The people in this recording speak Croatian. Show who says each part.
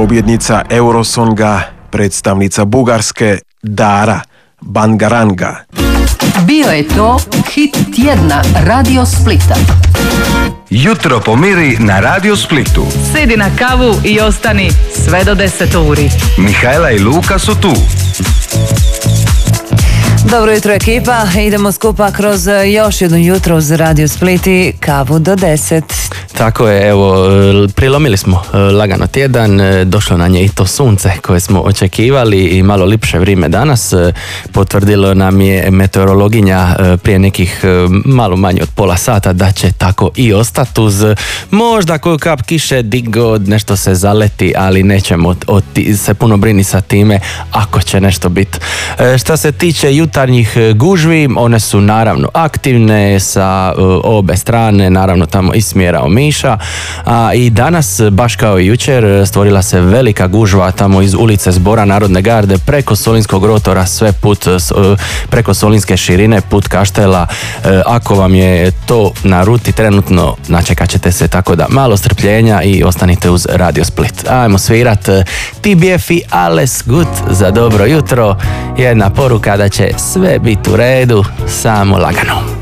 Speaker 1: pobjednica Eurosonga, predstavnica Bugarske Dara Bangaranga.
Speaker 2: Bio je to hit tjedna Radio Splita.
Speaker 3: Jutro pomiri na Radio Splitu.
Speaker 4: Sidi na kavu i ostani sve do 10 uri.
Speaker 3: Mihajla i Luka su tu.
Speaker 5: Dobro jutro ekipa, idemo skupa kroz još jedno jutro uz Radio Split i kavu do 10.
Speaker 6: Tako je, evo, prilomili smo lagano tjedan, došlo nam je i to sunce koje smo očekivali i malo lipše vrijeme danas. Potvrdilo nam je meteorologinja prije nekih malo manje od pola sata da će tako i ostati uz možda koju kap kiše, digod, nešto se zaleti, ali nećemo se puno brini sa time ako će nešto biti. Šta se tiče jutarnjih gužvi, one su naravno aktivne sa obe strane, naravno tamo i smjera Omiša, a i danas, baš kao i jučer, stvorila se velika gužva tamo iz ulice Zbora Narodne garde preko Solinskog rotora, sve put preko Solinske širine, put Kaštela. Ako vam je to na ruti trenutno, načekat ćete se, tako da malo strpljenja i ostanite uz Radio Split. Ajmo svirat TBF i Alles Gut za dobro jutro, jedna poruka da će sve biti u redu, samo lagano.